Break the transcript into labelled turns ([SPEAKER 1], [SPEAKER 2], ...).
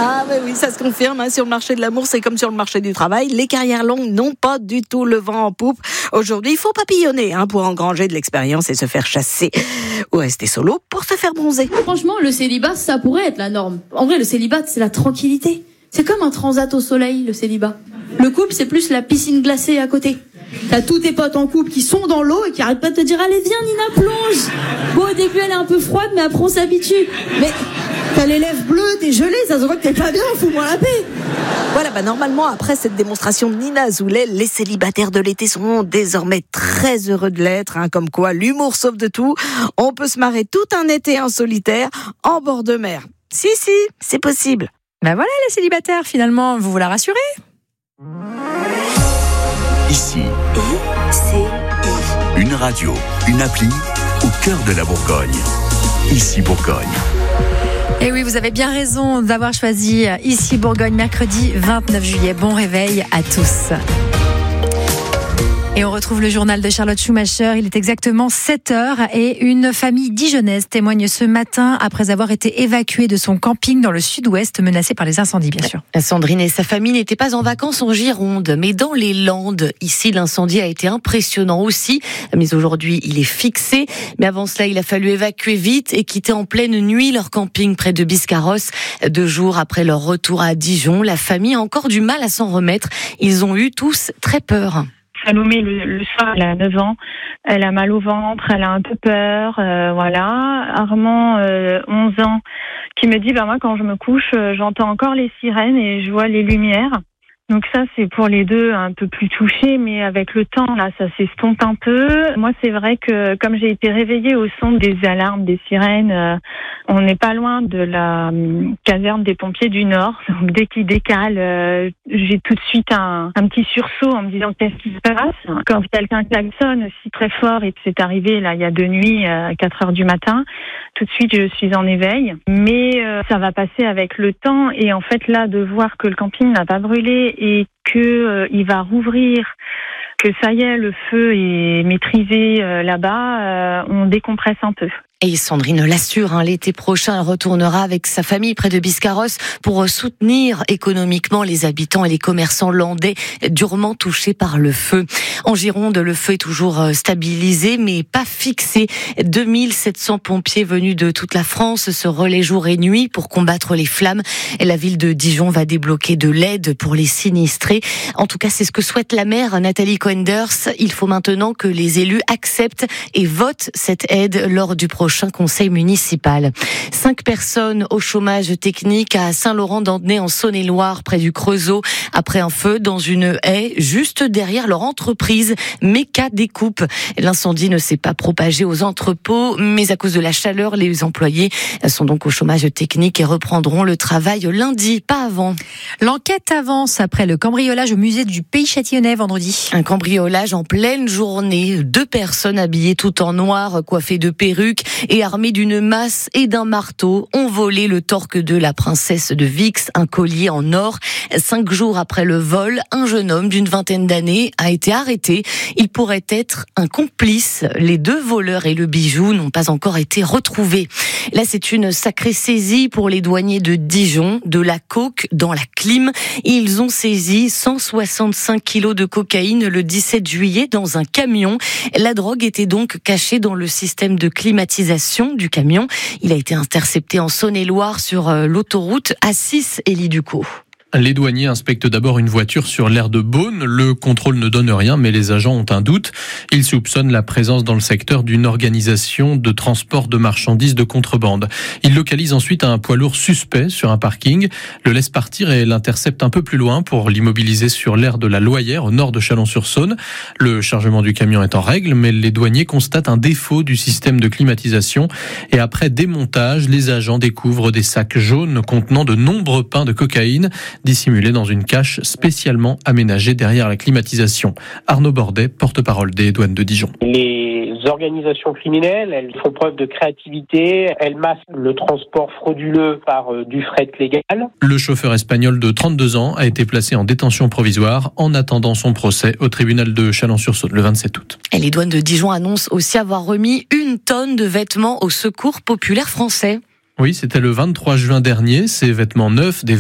[SPEAKER 1] Ah oui, ça se confirme. Sur le marché de l'amour, c'est comme sur le marché du travail. Les carrières longues n'ont pas du tout le vent en poupe. Aujourd'hui, il faut papillonner pour engranger de l'expérience et se faire chasser. Ou rester solo pour se faire bronzer.
[SPEAKER 2] Franchement, le célibat, ça pourrait être la norme. En vrai, le célibat, c'est la tranquillité. C'est comme un transat au soleil, le célibat. Le couple, c'est plus la piscine glacée à côté. T'as tous tes potes en couple qui sont dans l'eau et qui arrêtent pas de te dire « Allez, viens, Nina, plonge !» Bon, au début, elle est un peu froide, mais après, on s'habitue. Mais t'as les lèvres bleues, t'es gelée, ça se voit que t'es pas bien, fous-moi la paix.
[SPEAKER 1] Voilà, normalement, après cette démonstration de Nina Azoulay, les célibataires de l'été seront désormais très heureux de l'être. Comme quoi, l'humour sauve de tout. On peut se marrer tout un été en solitaire, en bord de mer. Si, c'est possible.
[SPEAKER 3] Ben voilà les célibataires, finalement, vous la rassurez.
[SPEAKER 4] Ici, une radio, une appli au cœur de la Bourgogne. Ici Bourgogne.
[SPEAKER 3] Et oui, vous avez bien raison d'avoir choisi Ici Bourgogne, mercredi 29 juillet. Bon réveil à tous. Et on retrouve le journal de Charlotte Schumacher. Il est exactement 7h et une famille dijonnaise témoigne ce matin après avoir été évacuée de son camping dans le sud-ouest menacé par les incendies, bien sûr.
[SPEAKER 5] Sandrine et sa famille n'étaient pas en vacances en Gironde, mais dans les Landes. Ici, l'incendie a été impressionnant aussi, mais aujourd'hui, il est fixé. Mais avant cela, il a fallu évacuer vite et quitter en pleine nuit leur camping près de Biscarrosse. 2 jours après leur retour à Dijon, la famille a encore du mal à s'en remettre. Ils ont eu tous très peur.
[SPEAKER 6] Salomé, le soir, elle a 9 ans, elle a mal au ventre, elle a un peu peur, voilà. Armand, 11 ans, qui me dit, moi, quand je me couche, j'entends encore les sirènes et je vois les lumières. Donc ça, c'est pour les deux un peu plus touchés, mais avec le temps, là, ça s'estompe un peu. Moi, c'est vrai que comme j'ai été réveillée au son des alarmes, des sirènes, on n'est pas loin de la caserne des pompiers du Nord. Donc dès qu'ils décalent, j'ai tout de suite un petit sursaut en me disant qu'est-ce qui se passe. Quand quelqu'un klaxonne aussi très fort, et c'est arrivé là il y a 2 nuits à 4h du matin, tout de suite je suis en éveil. Mais ça va passer avec le temps et en fait là de voir que le camping n'a pas brûlé et que il va rouvrir, que ça y est, le feu est maîtrisé là-bas, on décompresse un peu.
[SPEAKER 5] Et Sandrine l'assure, l'été prochain, elle retournera avec sa famille près de Biscarrosse pour soutenir économiquement les habitants et les commerçants landais durement touchés par le feu. En Gironde, le feu est toujours stabilisé, mais pas fixé. 2700 pompiers venus de toute la France se relaient jour et nuit pour combattre les flammes. Et la ville de Dijon va débloquer de l'aide pour les sinistrés. En tout cas, c'est ce que souhaite la maire Nathalie Coenders. Il faut maintenant que les élus acceptent et votent cette aide lors du prochain conseil municipal. 5 personnes au chômage technique à Saint-Laurent-d'Andernay en Saône-et-Loire, près du Creusot, après un feu dans une haie juste derrière leur entreprise Méca Découpe. L'incendie ne s'est pas propagé aux entrepôts, mais à cause de la chaleur, les employés sont donc au chômage technique et reprendront le travail lundi, pas avant.
[SPEAKER 3] L'enquête avance après le cambriolage au musée du Pays Châtillonnais vendredi.
[SPEAKER 5] Un cambriolage en pleine journée. 2 personnes habillées tout en noir, coiffées de perruques et armées d'une masse et d'un marteau ont volé le torque de la princesse de Vix, un collier en or. 5 jours après le vol, un jeune homme d'une 20aine d'années a été arrêté. Il pourrait être un complice. Les 2 voleurs et le bijou n'ont pas encore été retrouvés. Là, c'est une sacrée saisie pour les douaniers de Dijon, de la coke dans la clim. Ils ont saisi 165 kilos de cocaïne le 17 juillet dans un camion. La drogue était donc cachée dans le système de climatisation du camion. Il a été intercepté en Saône-et-Loire sur l'autoroute A6 Élie Ducos.
[SPEAKER 7] Les douaniers inspectent d'abord une voiture sur l'aire de Beaune. Le contrôle ne donne rien, mais les agents ont un doute. Ils soupçonnent la présence dans le secteur d'une organisation de transport de marchandises de contrebande. Ils localisent ensuite un poids lourd suspect sur un parking, le laissent partir et l'interceptent un peu plus loin pour l'immobiliser sur l'aire de la Loyère, au nord de Chalon-sur-Saône. Le chargement du camion est en règle, mais les douaniers constatent un défaut du système de climatisation. Et après démontage, les agents découvrent des sacs jaunes contenant de nombreux pains de cocaïne, dissimulés dans une cache spécialement aménagée derrière la climatisation. Arnaud Bordet, porte-parole des douanes de Dijon.
[SPEAKER 8] Les organisations criminelles, elles font preuve de créativité, elles masquent le transport frauduleux par du fret légal.
[SPEAKER 7] Le chauffeur espagnol de 32 ans a été placé en détention provisoire en attendant son procès au tribunal de Chalon-sur-Saône le 27 août.
[SPEAKER 5] Et les douanes de Dijon annoncent aussi avoir remis 1 tonne de vêtements au Secours populaire français.
[SPEAKER 7] Oui, c'était le 23 juin dernier. Ces vêtements neufs, des